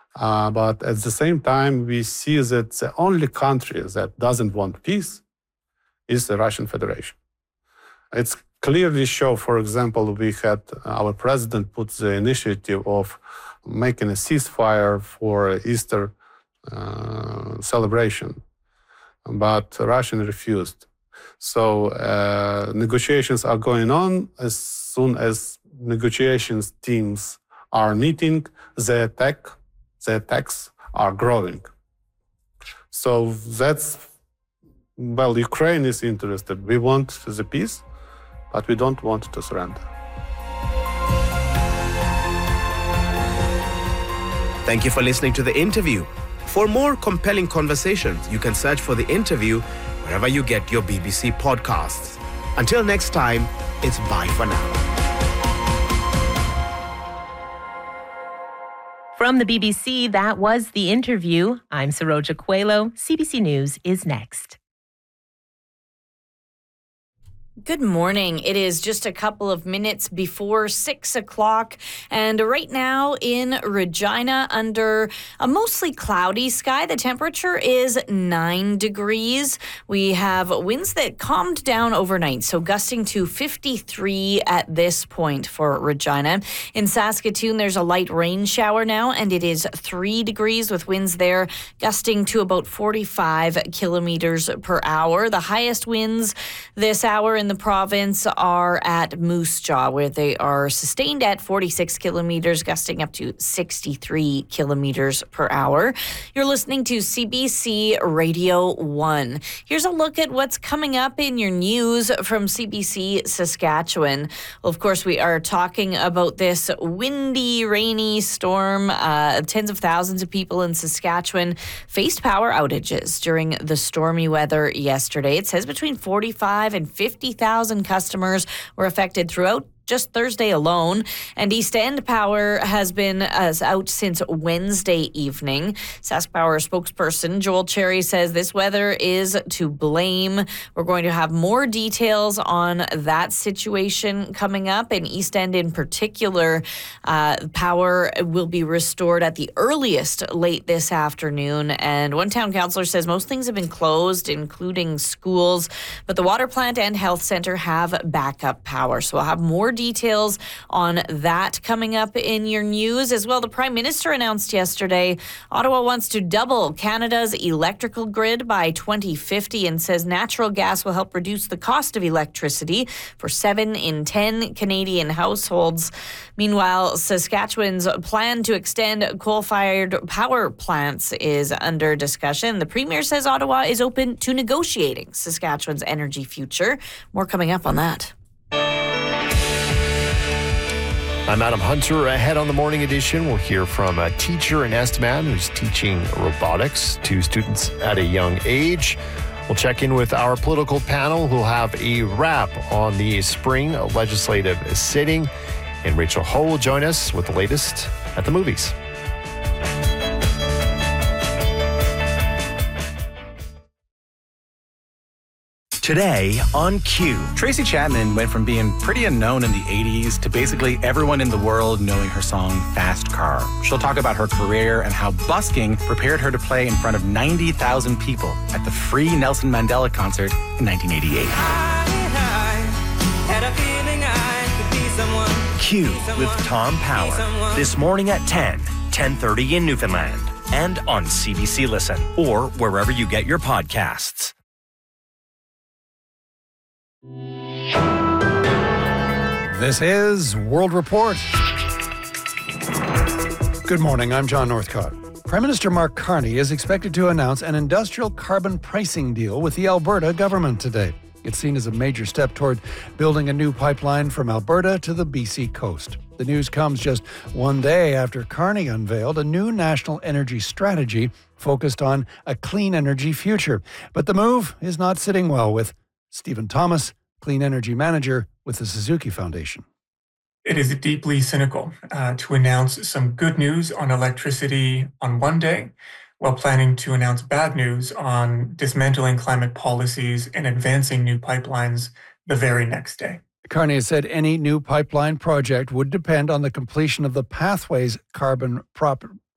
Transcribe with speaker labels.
Speaker 1: But at the same time, we see that the only country that doesn't want peace is the Russian Federation. It's clearly show, for example, we had our president put the initiative of making a ceasefire for Easter celebration, but Russia refused. So negotiations are going on. As soon as negotiations teams are meeting, the attacks are growing. So that's, well, Ukraine is interested. We want the peace, but we don't want to surrender.
Speaker 2: Thank you for listening to The Interview. For more compelling conversations, you can search for The Interview wherever you get your BBC podcasts. Until next time, it's bye for now.
Speaker 3: From the BBC, that was The Interview. I'm Saroja Coelho. CBC News is next.
Speaker 4: Good morning. It is just a couple of minutes before 6 o'clock, and right now in Regina, under a mostly cloudy sky, the temperature is 9 degrees. We have winds that calmed down overnight, so gusting to 53 at this point for Regina. In Saskatoon, there's a light rain shower now, and it is 3 degrees with winds there gusting to about 45 kilometers per hour. The highest winds this hour in the province are at Moose Jaw, where they are sustained at 46 kilometers, gusting up to 63 kilometers per hour. You're listening to CBC Radio 1. Here's a look at what's coming up in your news from CBC Saskatchewan. Well, of course, we are talking about this windy, rainy storm. Tens of thousands of people in Saskatchewan faced power outages during the stormy weather yesterday. It says between 45 and 50,000 customers were affected throughout just Thursday alone, and East End Power has been out since Wednesday evening. SaskPower spokesperson Joel Cherry says this weather is to blame. We're going to have more details on that situation coming up. In East End in particular, power will be restored at the earliest late this afternoon, and one town councillor says most things have been closed, including schools, but the water plant and health centre have backup power. So we'll have more details on that coming up in your news as well. The Prime Minister announced yesterday Ottawa wants to double Canada's electrical grid by 2050 and says natural gas will help reduce the cost of electricity for 7 in 10 Canadian households. Meanwhile, Saskatchewan's plan to extend coal-fired power plants is under discussion. The Premier says Ottawa is open to negotiating Saskatchewan's energy future. More coming up on that.
Speaker 5: I'm Adam Hunter. Ahead on the morning edition, we'll hear from a teacher in Estevan who's teaching robotics to students at a young age. We'll check in with our political panel who'll have a wrap on the spring legislative sitting. And Rachel Ho will join us with the latest at the movies.
Speaker 6: Today on Q.
Speaker 7: Tracy Chapman went from being pretty unknown in the 80s to basically everyone in the world knowing her song Fast Car. She'll talk about her career and how busking prepared her to play in front of 90,000 people at the free Nelson Mandela concert in 1988.
Speaker 6: Q with Tom Power. This morning at 10:30 in Newfoundland. And on CBC Listen or wherever you get your podcasts.
Speaker 8: This is World Report. Good morning, I'm John Northcott. Prime Minister Mark Carney is expected to announce an industrial carbon pricing deal with the Alberta government today. It's seen as a major step toward building a new pipeline from Alberta to the BC coast. The news comes just one day after Carney unveiled a new national energy strategy focused on a clean energy future. But the move is not sitting well with Stephen Thomas, Clean Energy Manager with the Suzuki Foundation.
Speaker 9: It is deeply cynical to announce some good news on electricity on one day while planning to announce bad news on dismantling climate policies and advancing new pipelines the very next day.
Speaker 8: Carney has said any new pipeline project would depend on the completion of the Pathways carbon